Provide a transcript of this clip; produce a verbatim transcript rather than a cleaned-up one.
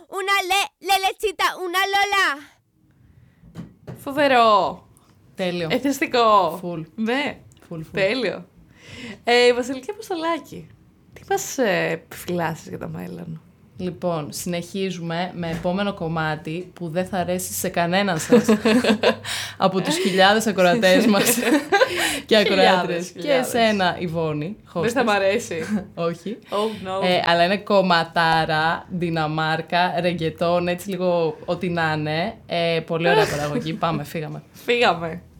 Una le, lelechita, una lola. Φοβερό. Τέλειο. Εθιστικό. Φουλ. Ναι. Φουλ, φουλ. Τέλειο. Ε, Βασιλική Αποστολάκη, τι μας ε, επιφυλάσσεις για το μέλλον? Λοιπόν, συνεχίζουμε με επόμενο κομμάτι που δεν θα αρέσει σε κανέναν σας από τους χιλιάδες ακροατές μας και ακροάτρες. Και εσένα, Ιβόνη. Δεν θα μ' αρέσει. Όχι. Oh, no. ε, αλλά είναι κομματάρα, Δυναμάρκα, ρεγκετόν, έτσι λίγο ό,τι να είναι. Ε, πολύ ωραία παραγωγή. Πάμε, φύγαμε. Φύγαμε.